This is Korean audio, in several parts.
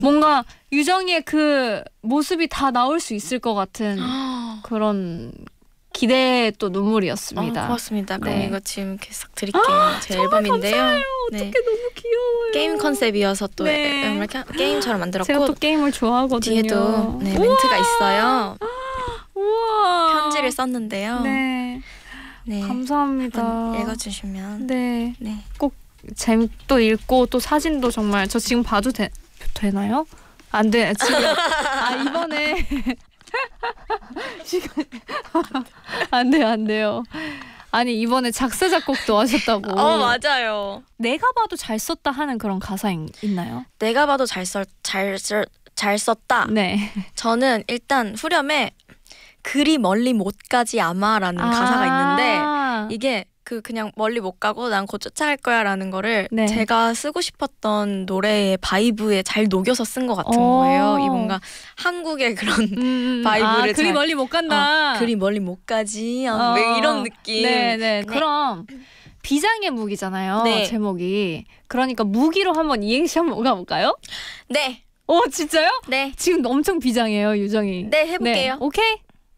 뭔가 유정이의 그 모습이 다 나올 수 있을 것 같은 그런 기대의 또 눈물이었습니다. 고맙습니다. 그럼 네. 이거 지금 이렇게 싹 드릴게요. 제 정말 앨범인데요. 감사해요. 네. 어떡해 너무 귀여워요. 게임 컨셉이어서 또 네. 이렇게 게임처럼 만들었고 제가 또 게임을 좋아하거든요. 뒤에도 네, 멘트가 있어요. 우와. 편지를 썼는데요. 네. 네. 감사합니다. 한번 읽어주시면 네. 네. 꼭 재밌도 읽고 또 사진도 정말 저 지금 봐도 되나요? 안 돼. 지금 이번에 지금 안 돼요. 아니 이번에 작사 작곡도 하셨다고. 맞아요. 내가 봐도 잘 썼다 하는 그런 가사 있나요? 내가 봐도 잘 썼다. 네. 저는 일단 후렴에 그리 멀리 못 가지 아마라는 가사가 있는데 이게 그냥 멀리 못 가고 난 곧 쫓아갈 거야라는 거를 네. 제가 쓰고 싶었던 노래의 바이브에 잘 녹여서 쓴 것 같은 거예요. 이 뭔가 한국의 그런 바이브를 그리 멀리 못 간다. 그리 멀리 못 가지 이런 느낌. 네. 그럼 비장의 무기잖아요. 네. 제목이. 그러니까 무기로 한번 이행시 한번 가볼까요? 네. 진짜요? 네. 지금 엄청 비장해요, 유정이. 네, 해볼게요. 네. 오케이.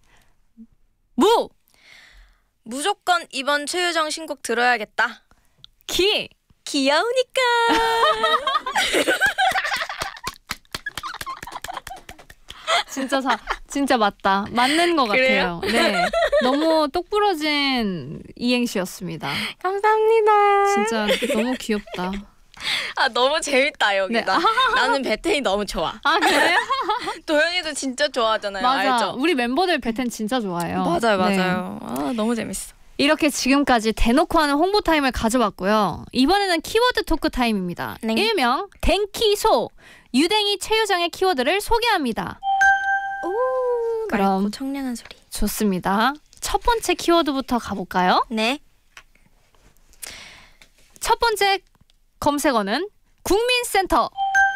무조건 이번 최유정 신곡 들어야겠다. 귀여우니까. 진짜 맞다. 맞는 것 그래요? 같아요. 네. 너무 똑부러진 이행시였습니다. 감사합니다. 진짜 너무 귀엽다. 너무 재밌다 여기다. 네. 나는 베텐이 너무 좋아. 그래요? 도현이도 진짜 좋아하잖아요. 맞아. 알죠? 우리 멤버들 베텐 진짜 좋아해요. 맞아요. 네. 너무 재밌어. 이렇게 지금까지 대놓고 하는 홍보 타임을 가져봤고요. 이번에는 키워드 토크 타임입니다. 네. 일명 댕키소. 유댕이 최유정의 키워드를 소개합니다. 그럼 맑고 청량한 소리. 좋습니다. 첫 번째 키워드부터 가볼까요? 네. 첫 번째 검색어는 국민센터.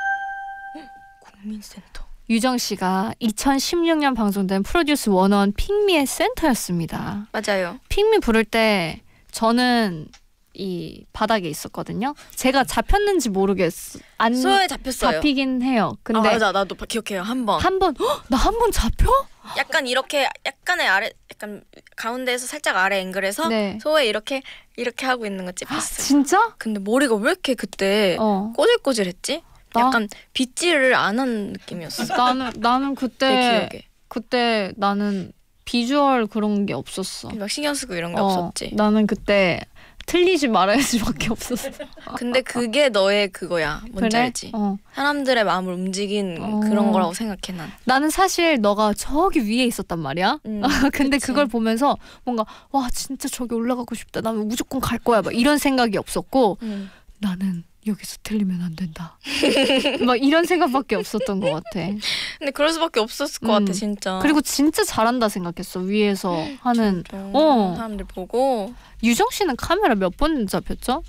국민센터. 유정 씨가 2016년 방송된 프로듀스 101 핑미의 센터였습니다. 맞아요. 핑미 부를 때 저는 이 바닥에 있었거든요. 제가 잡혔는지 모르겠어. 소에 잡혔어요. 잡히긴 해요. 근데 맞아. 나도 기억해요. 한 번. 나 한 번 잡혀? 약간 이렇게 약간의 아래 약간 가운데에서 살짝 아래 앵글에서 네. 소에 이렇게 하고 있는 거 찝혔어요. 진짜? 근데 머리가 왜 이렇게 그때 꼬질꼬질했지? 약간 빗질을 안 한 느낌이었어. 나는 내 기억에. 그때 나는 비주얼 그런 게 없었어. 막 신경 쓰고 이런 거 없었지. 나는 그때 틀리지 말아야지밖에 없었어. 근데 그게 너의 그거야. 뭔지 그래? 알지? 사람들의 마음을 움직인 그런 거라고 생각해 난. 나는 사실 너가 저기 위에 있었단 말이야. 근데 그치. 그걸 보면서 뭔가 와 진짜 저기 올라가고 싶다. 나는 무조건 갈 거야. 막 이런 생각이 없었고 나는 여기서 틀리면 안 된다. 막 이런 생각밖에 없었던 것 같아. 근데 그럴 수밖에 없었을 것 같아 진짜. 그리고 진짜 잘한다 생각했어. 위에서 하는. 사람들 보고. 유정 씨는 카메라 몇 번 잡혔죠?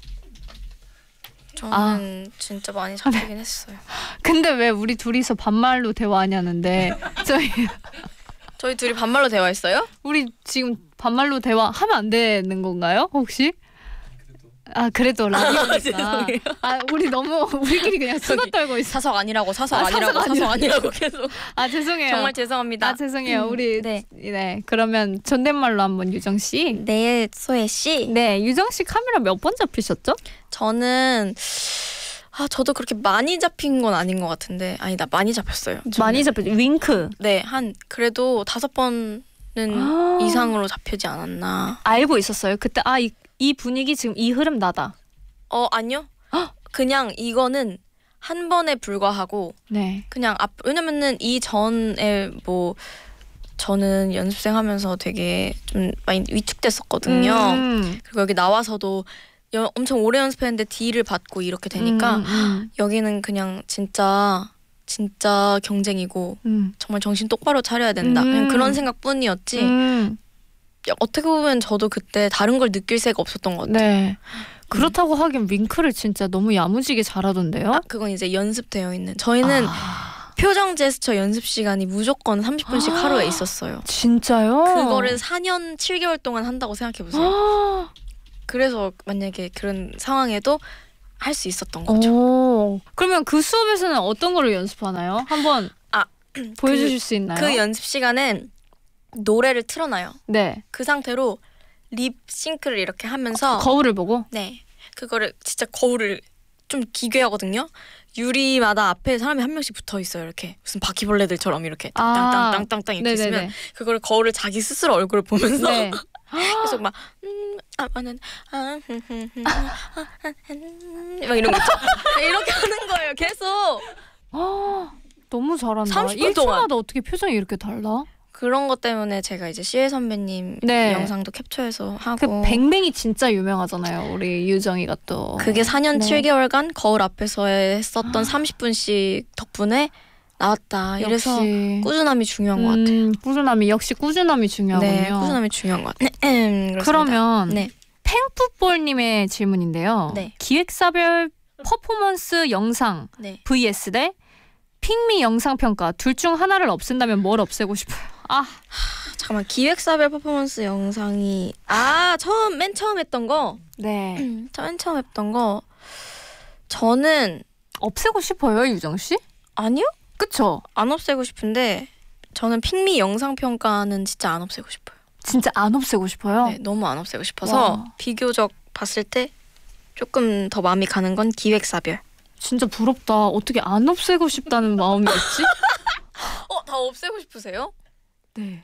저는 진짜 많이 잡히긴 했어요. 근데 왜 우리 둘이서 반말로 대화하냐는데 저희 둘이 반말로 대화했어요? 우리 지금 반말로 대화하면 안 되는 건가요? 혹시? 그래도 라디오니까. 우리 너무 우리끼리 그냥 수다 떨고 있어. 사석 아니라고 사석 아니라고 계속. 죄송해요. 정말 죄송합니다. 죄송해요. 우리 네. 그러면 존댓말로 한번 유정 씨. 네, 소혜 씨. 네, 유정 씨 카메라 몇 번 잡히셨죠? 저는 저도 그렇게 많이 잡힌 건 아닌 것 같은데 아니다 많이 잡혔어요. 많이 잡혔죠. 윙크. 네, 그래도 5번은 이상으로 잡히지 않았나. 알고 있었어요. 그때 이 분위기 지금 이 흐름 나다. 아니요. 그냥 이거는 한 번에 불과하고 네. 그냥 왜냐면은 이전에 뭐 저는 연습생 하면서 되게 좀 많이 위축됐었거든요. 그리고 여기 나와서도 엄청 오래 연습했는데 D를 받고 이렇게 되니까 여기는 그냥 진짜 경쟁이고 정말 정신 똑바로 차려야 된다. 그냥 그런 생각뿐이었지. 어떻게 보면 저도 그때 다른 걸 느낄 새가 없었던 것 같아요. 네. 그렇다고 하긴 윙크를 진짜 너무 야무지게 잘하던데요? 그건 이제 연습되어 있는. 저희는 표정 제스처 연습 시간이 무조건 30분씩 하루에 있었어요. 진짜요? 그거를 4년 7개월 동안 한다고 생각해보세요. 그래서 만약에 그런 상황에도 할 수 있었던 거죠. 오, 그러면 그 수업에서는 어떤 거를 연습하나요? 한번 보여주실 수 있나요? 그 연습 시간은 노래를 틀어놔요. 네. 그 상태로 립싱크를 이렇게 하면서 거울을 보고? 네. 그거를 진짜 거울을 좀 기괴하거든요. 유리마다 앞에 사람이 한 명씩 붙어 있어요. 이렇게 무슨 바퀴벌레들처럼 이렇게 땅땅땅땅땅 이렇게 있으면 그거를 거울을 자기 스스로 얼굴을 보면서 네. 계속 막 이런 거 있죠. 이렇게 하는 거예요. 계속. 너무 잘한다. 30분 동안. 1초마다 어떻게 표정이 이렇게 달라? 그런 것 때문에 제가 이제 시혜 선배님 네. 영상도 캡처해서 하고. 그 뱅뱅이 진짜 유명하잖아요. 우리 유정이가 또. 그게 4년 네. 7개월간 거울 앞에서 했었던 30분씩 덕분에 나왔다. 이래서 역시. 꾸준함이 중요한 것 같아요. 꾸준함이 역시 꾸준함이 중요하군요. 네, 꾸준함이 중요한 것 같아요. 그러면 네. 팽풋볼님의 질문인데요. 네. 기획사별 퍼포먼스 영상 네. vs 대 핑미 영상 평가 둘 중 하나를 없앤다면 뭘 없애고 싶어요? 잠깐만, 기획사별 퍼포먼스 영상이 맨 처음 했던 거. 네. 맨 처음 했던 거. 저는 없애고 싶어요, 유정 씨? 아니요? 그쵸? 안 없애고 싶은데 저는 핑미 영상 평가는 진짜 안 없애고 싶어요. 진짜 안 없애고 싶어요? 네, 너무 안 없애고 싶어서 와. 비교적 봤을 때 조금 더 마음이 가는 건 기획사별. 진짜 부럽다. 어떻게 안 없애고 싶다는 마음이 있지? 다 없애고 싶으세요? 네.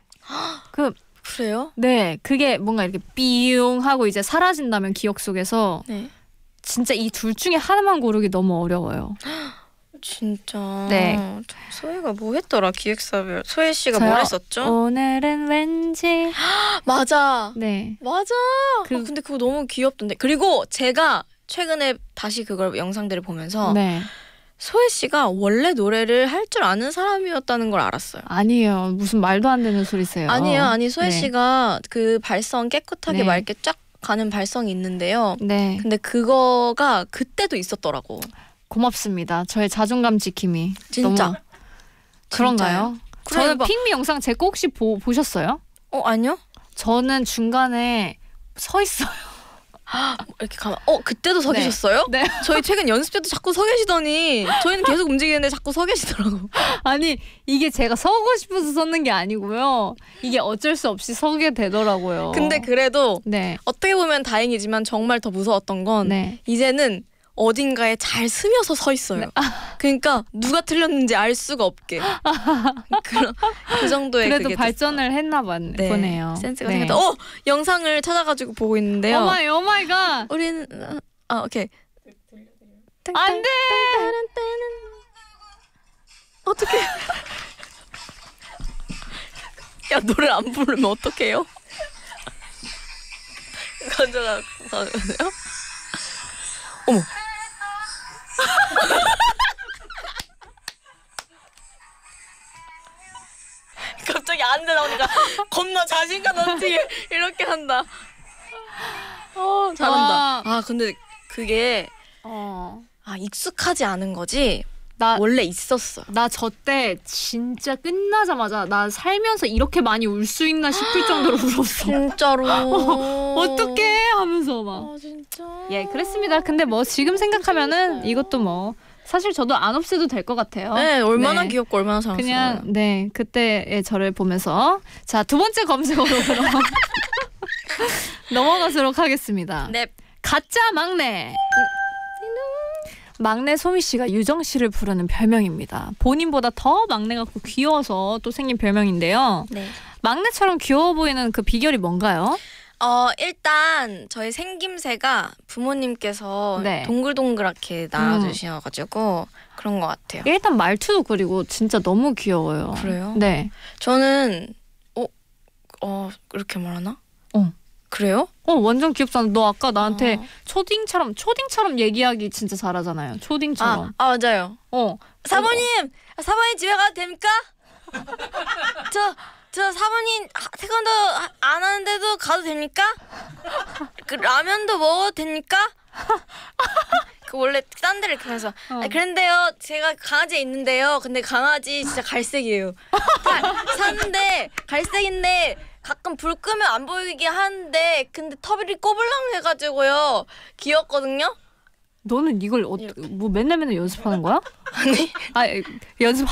그래요? 네, 그게 뭔가 이렇게 삐용 하고 이제 사라진다면 기억 속에서 네. 진짜 이 둘 중에 하나만 고르기 너무 어려워요. 진짜. 네. 소혜가 뭐 했더라, 기획사별. 소혜 씨가 저요? 뭘 했었죠? 오늘은 왠지 맞아. 네. 맞아. 근데 그거 너무 귀엽던데. 그리고 제가 최근에 다시 그걸 영상들을 보면서 네. 소혜 씨가 원래 노래를 할 줄 아는 사람이었다는 걸 알았어요. 아니에요. 무슨 말도 안 되는 소리세요. 아니 소혜 네. 씨가 그 발성 깨끗하게 네. 맑게 쫙 가는 발성이 있는데요. 네. 근데 그거가 그때도 있었더라고. 고맙습니다. 저의 자존감 지킴이. 진짜. 너무 그런가요? 그래, 저는 막- 핑미 영상 제 거 혹시 보셨어요? 아니요? 저는 중간에 서 있어요. 이렇게 가면 그때도 서 네. 계셨어요? 네. 저희 최근 연습 때도 자꾸 서 계시더니 저희는 계속 움직이는데 자꾸 서 계시더라고. 아니 이게 제가 서고 싶어서 섰는 게 아니고요. 이게 어쩔 수 없이 서게 되더라고요. 근데 그래도 네. 어떻게 보면 다행이지만 정말 더 무서웠던 건 네. 이제는 어딘가에 잘 스며서 서 있어요. 네. 그러니까 누가 틀렸는지 알 수가 없게. 그 정도의 그래도 그게 발전을 했나 보네요. 센스가 네. 생겼다. 영상을 찾아가지고 보고 있는데요. 오마이 갓. 우리는 오케이. 안 돼. 어떻게? 야, 노래 안 부르면 어떡해요? 가져가. 어머. 갑자기 안 돼 나오니까 겁나 자신감 넘치게 이렇게 한다. 잘한다. 근데 그게 익숙하지 않은 거지. 원래 있었어. 나 저 때 진짜 끝나자마자 나 살면서 이렇게 많이 울 수 있나 싶을 정도로 울었어. 진짜로. 어떡해 하면서 막. 진짜. 예, 그랬습니다. 근데 뭐 지금 생각하면은 이것도 뭐 사실 저도 안 없애도 될 것 같아요. 네, 얼마나 네. 귀엽고 얼마나 사랑스러워요. 그냥 네 그때의 저를 보면서 자, 두 번째 검색어로 그럼 넘어가도록 하겠습니다. 네. 가짜 막내. 막내 소미 씨가 유정 씨를 부르는 별명입니다. 본인보다 더 막내 같고 귀여워서 또 생긴 별명인데요. 네. 막내처럼 귀여워 보이는 그 비결이 뭔가요? 일단 저희 생김새가 부모님께서 네. 동글동글하게 낳아주셔가지고 그런 것 같아요. 일단 말투도 그리고 진짜 너무 귀여워요. 그래요? 네. 저는 이렇게 말하나? 그래요? 완전 귀엽잖아. 너 아까 나한테 초딩처럼 얘기하기 진짜 잘하잖아요. 초딩처럼. 맞아요. 사모님 집에 가도 됩니까? 저 사모님 태권도 안 하는데도 가도 됩니까? 그 라면도 먹어도 됩니까? 그 원래 딴 데를 가서 그런데요 제가 강아지 있는데요. 근데 강아지 진짜 갈색이에요. 사는데 갈색인데 가끔 불 끄면 안 보이게 하는데 근데 터비리 꼬불랑 해가지고요 귀엽거든요. 너는 이걸 뭐 맨날 연습하는 거야? 아니 아 연습